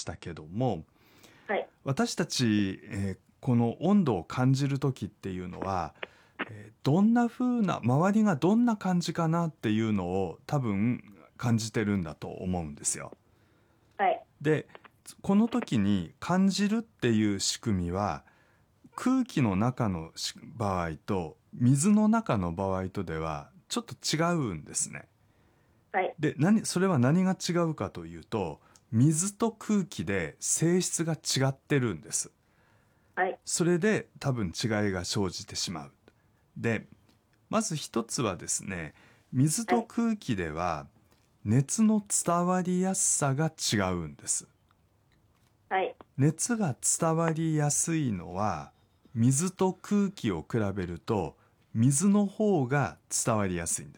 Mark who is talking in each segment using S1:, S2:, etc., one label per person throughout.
S1: したけども、
S2: はい。
S1: 私たち、この温度を感じる時っていうのは、どんな風な周りがどんな感じかなっていうのを多分感じてるんだと思うんですよ。
S2: はい。
S1: でこの時に感じるっていう仕組みは空気の中の場合と水の中の場合とではちょっと違うんですね。
S2: はい。
S1: でそれは何が違うかというと、水と空気で性質が違ってるんです。
S2: はい。
S1: それで多分違いが生じてしまう。でまず一つはですね、水と空気では熱の伝わりやすさが違うんです。
S2: はい。
S1: 熱が伝わりやすいのは水と空気を比べると水の方が伝わりやすいんです。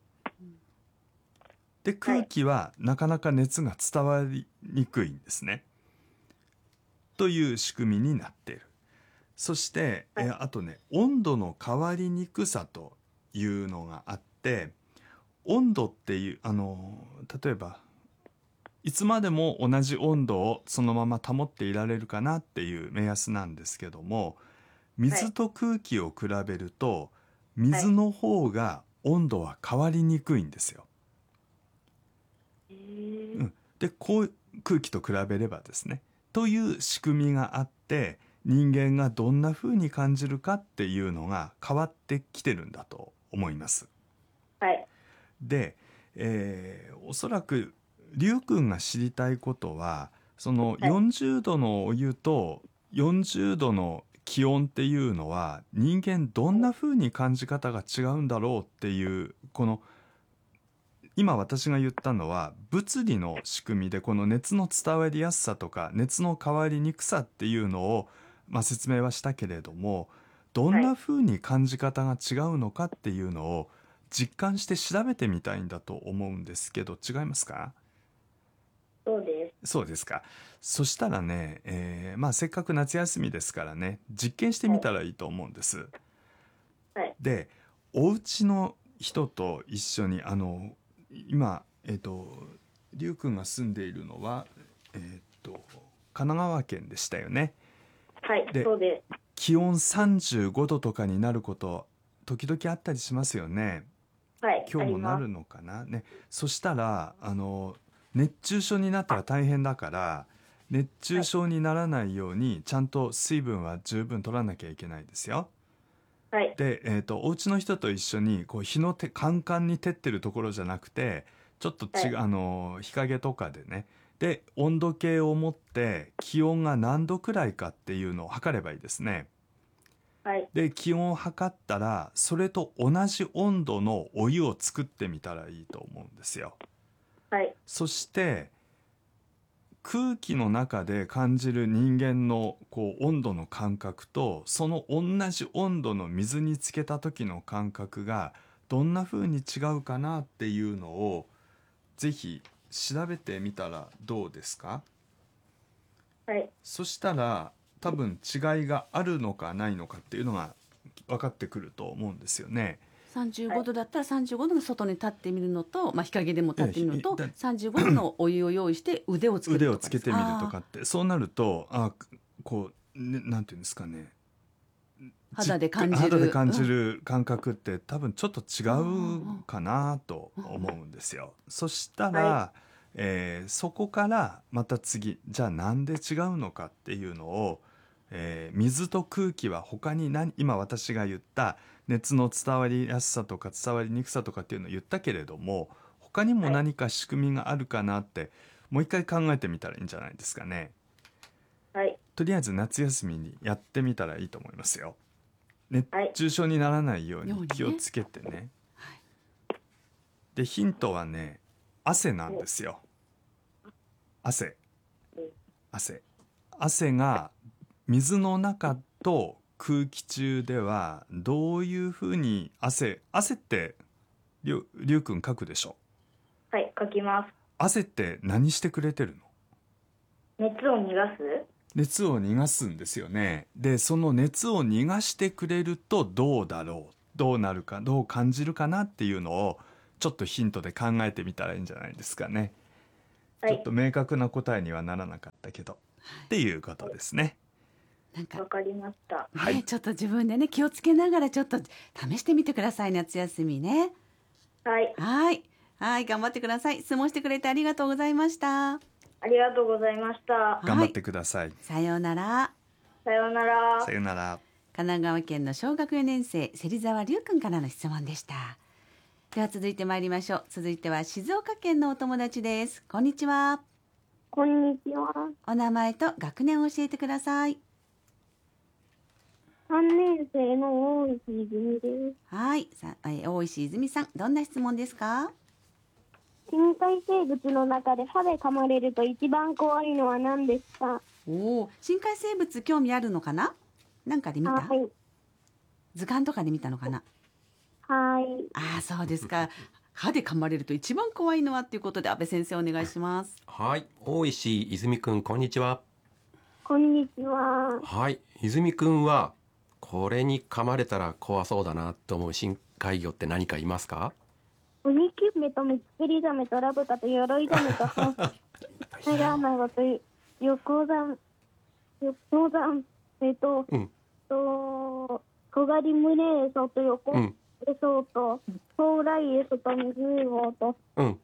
S1: で空気はなかなか熱が伝わりにくいんですね、という仕組みになっている。そして、あとね、温度の変わりにくさというのがあって、温度っていう例えばいつまでも同じ温度をそのまま保っていられるかなっていう目安なんですけども、水と空気を比べると水の方が温度は変わりにくいんですよ。で空気と比べればですね、という仕組みがあって、人間がどんな風に感じるかっていうのが変わってきてるんだと思います。
S2: はい。
S1: で、おそらくりゅうくんが知りたいことは、その
S2: はい。
S1: 40度のお湯と40度の気温っていうのは人間どんな風に感じ方が違うんだろうっていう、この今私が言ったのは物理の仕組みで、この熱の伝わりやすさとか熱の変わりにくさっていうのを、説明はしたけれども、どんな風に感じ方が違うのかっていうのを実感して調べてみたいんだと思うんですけど、違いますか？
S2: そうです。
S1: そうですか。そしたらね、せっかく夏休みですからね、実験してみたらいいと思うんです。
S2: はい。
S1: で、お家の人と一緒に今りゅうくんが住んでいるのは神奈川県でしたよね。
S2: はい。
S1: で
S2: そうです。
S1: 気温35度とかになること時々あったりしますよね。
S2: はい。
S1: 今日もな
S2: あります。
S1: るのかなね。そしたら熱中症になったら大変だから、熱中
S2: はい。
S1: 症にならないようにちゃんと水分は十分取らなきゃいけないですよ。
S2: はい。
S1: で、お家の人と一緒にこうカンカンに照ってるところじゃなくて、ちょっと
S2: はい。
S1: 日陰とかでね、で温度計を持って気温が何度くらいかっていうのを測ればいいですね。
S2: はい。
S1: で気温を測ったらそれと同じ温度のお湯を作ってみたらいいと思うんですよ。
S2: はい。
S1: そして空気の中で感じる人間のこう温度の感覚と、その同じ温度の水につけた時の感覚がどんな風に違うかなっていうのをぜひ調べてみたらどうですか？
S2: はい。
S1: そしたら多分違いがあるのかないのかっていうのが分かってくると思うんですよね。
S2: は
S3: 35
S2: い。
S3: 度だったら35度の外に立ってみるのと、日陰でも立ってみるのと、
S1: だ
S3: 35度のお湯を用意して腕をつけ
S1: 腕を
S3: るとかです。
S1: つけてみるとかって、そうなるとこう、なんていうんですかね、
S3: 肌で感じ
S1: 肌で
S3: る、
S1: 感じる感覚って多分ちょっと違うかなと思うんですよ。そした
S2: はい。
S1: ら、そこからまた次、じゃあなんで違うのかっていうのを、水と空気は他に今私が言った熱の伝わりやすさとか伝わりにくさとかっていうのを言ったけれども、他にも
S2: はい。
S1: 何か仕組みがあるかなってもう一回考えてみたらいいんじゃないですかね。
S2: はい。
S1: とりあえず夏休みにやってみたらいいと思いますよ。熱
S2: はい。
S1: 中症にならないように
S3: ようにね
S1: 気をつけてね。
S3: はい、
S1: でヒントはね、汗なん
S2: お
S1: ですよ。汗
S2: うん
S1: 汗汗が水の中と空気中ではどういうふうに汗ってりゅうくん書くでしょ。
S2: はい。書きます。
S1: 汗って何してくれてるの？
S2: 熱を逃がす。
S1: 熱を逃がすんですよね。でその熱を逃がしてくれるとどうだろう、どうなるか、どう感じるかなっていうのをちょっとヒントで考えてみたらいいんじゃないですかね。
S2: はい
S1: ちょっと明確な答えにはならなかったけど、っていうことですね。
S3: なんか
S2: わかりました。
S3: ね、ちょっと自分でね気をつけながらちょっと試してみてください、夏休みね。
S2: はい。
S3: はいはい頑張ってください。質問してくれてありがとうございました。
S2: ありがとうございました。
S1: 頑張ってください。
S3: さようなら。
S2: さようなら
S1: さ。よなら。
S3: 神奈川県の小学4年生芹沢龍君からの質問でした。では続いて参りましょう。続いては静岡県のお友達です。こんにちは。
S2: こんにちは。
S3: お名前と学年を教えてください。
S2: 3年生の大石泉です。
S3: はい大石泉さん、どんな質問ですか？
S2: 深海生物の中で歯で噛まれると一番怖いのは何ですか？
S3: お深海生物興味あるのかな？なんかで見た？
S2: はい。
S3: 図鑑とかで見たのかな？
S2: はい。
S3: ああそうですか。歯で噛まれると一番怖いのはっていうことで、安倍先生お願いします。
S4: はい、大石泉くん、こんにちは。
S2: こんにちは。
S4: はい、泉くんはこれに噛まれたら怖そうだなと思う深海魚って何かいますか？
S2: ウニキュメとミツクリザメとラブタとヨロイザメとメガナゴと横山
S4: うん
S2: トガリムレエソと横
S4: うん
S2: エソとソウライエソとミズウオと
S4: うん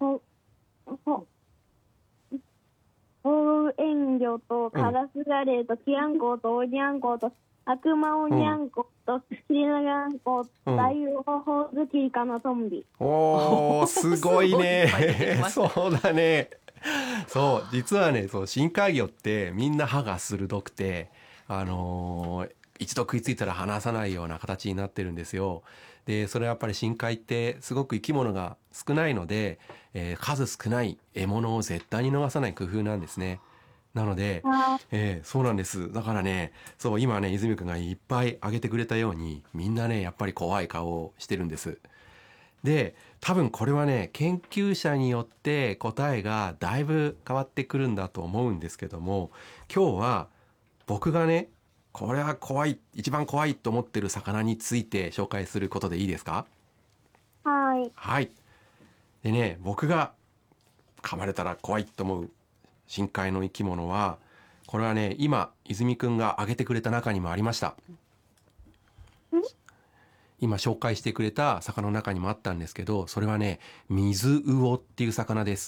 S2: ホウエンギョとカラスガレイとキアンコウとオニャンコウと悪魔オニャンコウとシリナガンコウ
S4: うん
S2: ダイオホホズキイカのトンビ。
S4: おーすごい
S3: すごいいっぱい出てき
S4: ね
S3: ました
S4: そうだね。そう実はね、そう深海魚ってみんな歯が鋭くて一度食いついたら離さないような形になってるんですよ。でそれはやっぱり深海ってすごく生き物が少ないので、数少ない獲物を絶対に逃さない工夫なんですね。なので、そうなんです。だからね、そう今ね泉くんがいっぱい挙げてくれたようにみんなねやっぱり怖い顔をしてるんです。で多分これはね研究者によって答えがだいぶ変わってくるんだと思うんですけども、今日は僕がねこれは怖い、一番怖いと思ってる魚について紹介することでいいですか？
S2: はい。
S4: はい。でね、僕が噛まれたら怖いと思う深海の生き物は、これはね今泉くんが挙げてくれた中にもありました。今紹介してくれた魚の中にもあったんですけど、それはね水魚っていう魚です。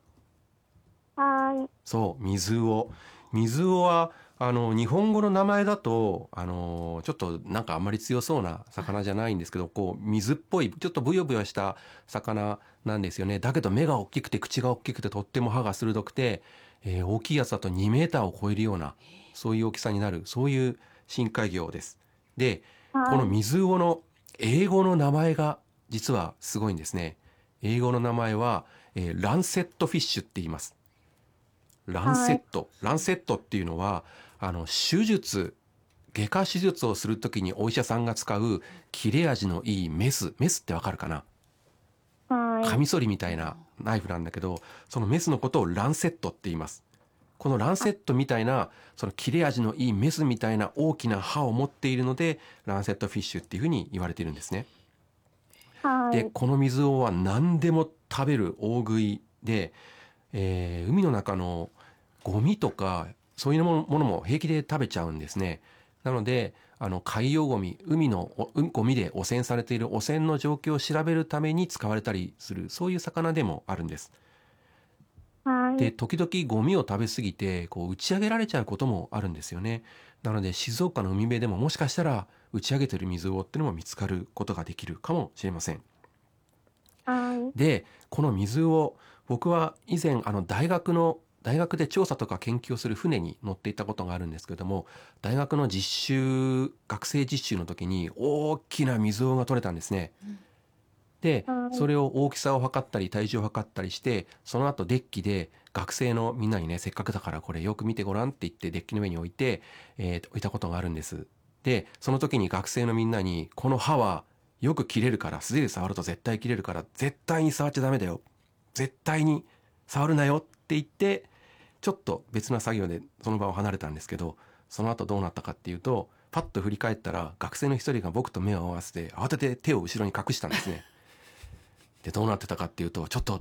S2: はい。
S4: そう水魚。水魚は日本語の名前だとちょっとなんかあんまり強そうな魚じゃないんですけど、こう水っぽいちょっとブヨブヨした魚なんですよね。だけど目が大きくて口が大きくてとっても歯が鋭くて、大きいやつだと2メーターを超えるようなそういう大きさになる、そういう深海魚です。でこの水魚の英語の名前が実はすごいんですね。英語の名前は、ランセットフィッシュって言います。ランセット、ランセットっていうのは手術、外科手術をするときにお医者さんが使う切れ味のいいメスってわかるかな？
S2: はい。
S4: カミソリみたいなナイフなんだけど、そのメスのことをランセットって言います。このランセットみたいなその切れ味のいいメスみたいな大きな歯を持っているのでランセットフィッシュっていうふうに言われているんですね。でこの水魚は何でも食べる大食いで、海の中のゴミとかそういうものも平気で食べちゃうんですね。なので海洋ゴミ、海のゴミで汚染されている汚染の状況を調べるために使われたりする、そういう魚でもあるんです。で時々ゴミを食べ過ぎてこう打ち上げられちゃうこともあるんですよね。なので静岡の海辺でももしかしたら打ち上げてる水魚っていうのも見つかることができるかもしれません。でこの水魚、僕は以前大学で調査とか研究をする船に乗っていたことがあるんですけども、大学の学生実習の時に大きな水魚が取れたんですね。でそれを大きさを測ったり体重を測ったりして、その後デッキで学生のみんなにね、せっかくだからこれよく見てごらんって言ってデッキの上に置いたことがあるんです。でその時に学生のみんなに、この歯はよく切れるから、素手で触ると絶対切れるから絶対に触っちゃダメだよ、絶対に触るなよって言って、ちょっと別な作業でその場を離れたんですけど、その後どうなったかっていうと、パッと振り返ったら学生の一人が僕と目を合わせて慌てて手を後ろに隠したんですね。でどうなってたかっていうと、ちょっと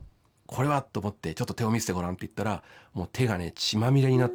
S4: これはと思ってちょっと手を見せてごらんって言ったらもう手がね血まみれになっ